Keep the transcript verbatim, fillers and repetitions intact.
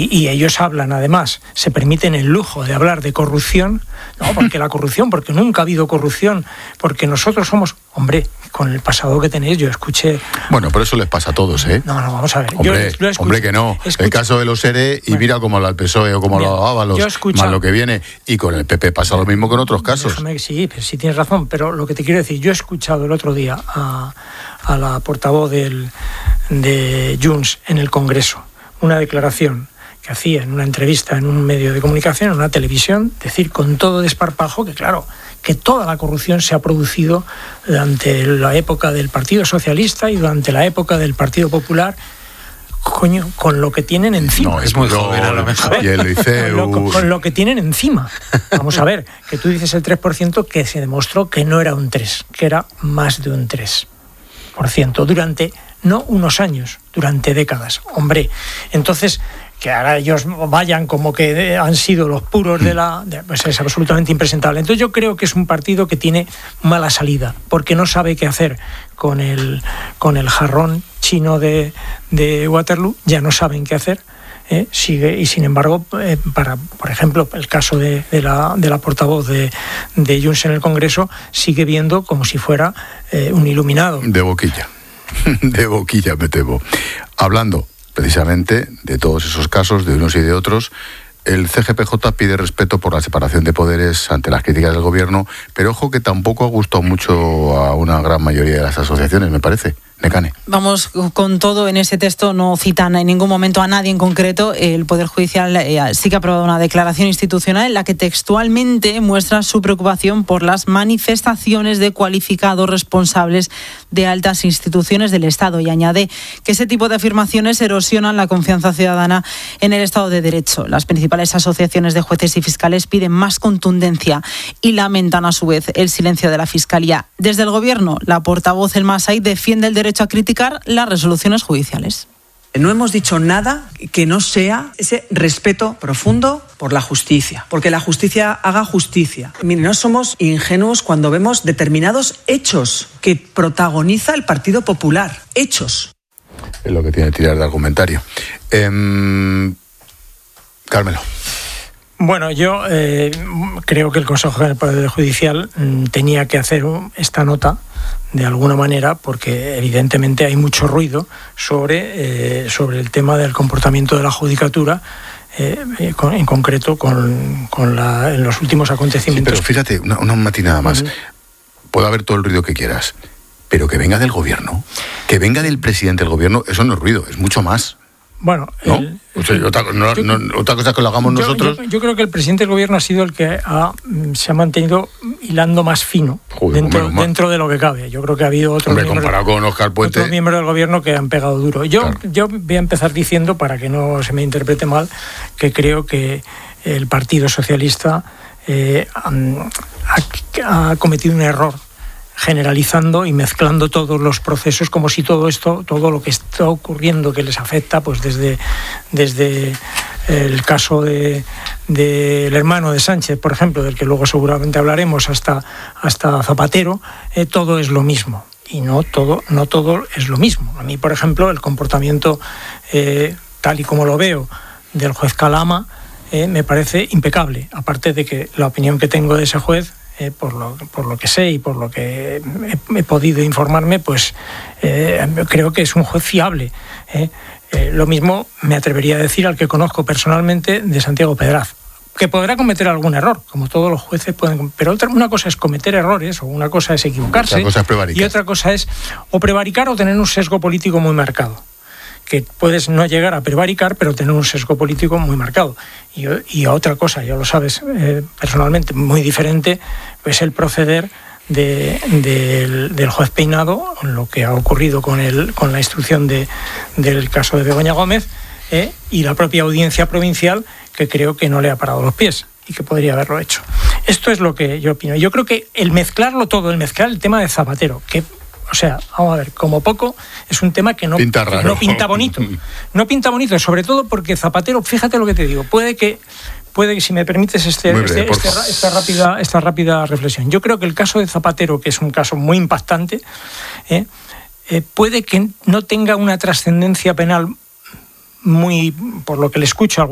y, y ellos hablan, además, se permiten el lujo de hablar de corrupción, no, porque la corrupción, porque nunca ha habido corrupción, porque nosotros somos, hombre, con el pasado que tenéis, yo escuché... Bueno, pero eso les pasa a todos, ¿eh? No, no, vamos a ver. Hombre, yo, yo escuché, hombre que no. escuché, el caso de los E R E, y bueno, mira cómo lo al P S O E o cómo bien, lo Ábalos, más lo que viene, y con el P P pasa lo mismo que en otros casos. Déjame, sí, pero sí tienes razón, pero lo que te quiero decir, yo he escuchado el otro día a, a la portavoz del, de Junts en el Congreso, una declaración que hacía en una entrevista en un medio de comunicación, en una televisión, decir con todo desparpajo que, claro, que toda la corrupción se ha producido durante la época del Partido Socialista y durante la época del Partido Popular, coño, con lo que tienen encima. No, es muy no, joven a lo mejor. Y el liceo. Con, lo, con lo que tienen encima. Vamos a ver, que tú dices el tres por ciento, que se demostró que no era un tres, que era más de un tres por ciento durante, no unos años, durante décadas. Hombre, entonces... que ahora ellos vayan como que han sido los puros de la... De, pues es absolutamente impresentable. Entonces yo creo que es un partido que tiene mala salida, porque no sabe qué hacer con el, con el jarrón chino de, de Waterloo, ya no saben qué hacer. Eh, sigue, y sin embargo, eh, para, por ejemplo, el caso de, de, la, de la portavoz de, de Junts en el Congreso, sigue viendo como si fuera eh, un iluminado. De boquilla, de boquilla me temo. Hablando precisamente de todos esos casos, de unos y de otros, el C G P J pide respeto por la separación de poderes ante las críticas del gobierno, pero ojo que tampoco ha gustado mucho a una gran mayoría de las asociaciones, me parece. Necane. Vamos con todo, en ese texto no citan en ningún momento a nadie en concreto. El Poder Judicial eh, sí que ha aprobado una declaración institucional en la que textualmente muestra su preocupación por las manifestaciones de cualificados responsables de altas instituciones del Estado, y añade que ese tipo de afirmaciones erosionan la confianza ciudadana en el Estado de Derecho. Las principales asociaciones de jueces y fiscales piden más contundencia y lamentan a su vez el silencio de la Fiscalía. Desde el Gobierno, la portavoz El Masai defiende el derecho a criticar las resoluciones judiciales. No hemos dicho nada que no sea ese respeto profundo por la justicia, porque la justicia haga justicia. Mire, no somos ingenuos cuando vemos determinados hechos que protagoniza el Partido Popular. Hechos. Es lo que tiene que tirar de argumentario. Eh, Carmelo. Bueno, yo eh, creo que el Consejo del Poder Judicial mm, tenía que hacer esta nota de alguna manera, porque evidentemente hay mucho ruido sobre, eh, sobre el tema del comportamiento de la judicatura, eh, con, en concreto con, con la, en los últimos acontecimientos. Sí, pero fíjate, una, una matiz nada más. Uh-huh. Puede haber todo el ruido que quieras, pero que venga del gobierno, que venga del presidente del gobierno, eso no es ruido, es mucho más. Bueno, ¿no? el, o sea, otra, no, yo, no, otra cosa que lo hagamos yo, nosotros. Yo, yo creo que el presidente del gobierno ha sido el que ha, se ha mantenido hilando más fino. Joder, dentro, bueno, dentro de lo que cabe. Yo creo que ha habido otros, Hombre, miembros, comparado con Óscar Puente, otros miembros del gobierno que han pegado duro. Yo, claro. yo voy a empezar diciendo, para que no se me interprete mal, que creo que el Partido Socialista eh, ha, ha cometido un error generalizando y mezclando todos los procesos como si todo esto, todo lo que está ocurriendo que les afecta, pues desde, desde el caso de, de el hermano de Sánchez, por ejemplo, del que luego seguramente hablaremos, hasta, hasta Zapatero, eh, todo es lo mismo. Y no todo, no todo es lo mismo. A mí, por ejemplo, el comportamiento, eh, tal y como lo veo, del juez Calama, eh, me parece impecable. Aparte de que la opinión que tengo de ese juez, Eh, por, lo, por lo que sé y por lo que he, he podido informarme, pues eh, creo que es un juez fiable. Eh. Eh, lo mismo me atrevería a decir al que conozco personalmente de Santiago Pedraz, que podrá cometer algún error, como todos los jueces pueden, pero otra, una cosa es cometer errores, o una cosa es equivocarse, otra cosa es prevaricar. Y otra cosa es o prevaricar o tener un sesgo político muy marcado, que puedes no llegar a prevaricar, pero tener un sesgo político muy marcado. Y, y otra cosa, ya lo sabes eh, personalmente, muy diferente, es el proceder de, de, del juez Peinado, lo que ha ocurrido con, el, con la instrucción de, del caso de Begoña Gómez, eh, y la propia audiencia provincial, que creo que no le ha parado los pies y que podría haberlo hecho. Esto es lo que yo opino. Yo creo que el mezclarlo todo, el mezclar el tema de Zapatero, que... O sea, vamos a ver, como poco es un tema que no pinta, que no pinta bonito. No pinta bonito, sobre todo porque Zapatero, fíjate lo que te digo, puede que, puede que si me permites este, breve, este, este, esta, rápida, esta rápida reflexión. Yo creo que el caso de Zapatero, que es un caso muy impactante, eh, eh, puede que no tenga una trascendencia penal muy, por lo que le escucho a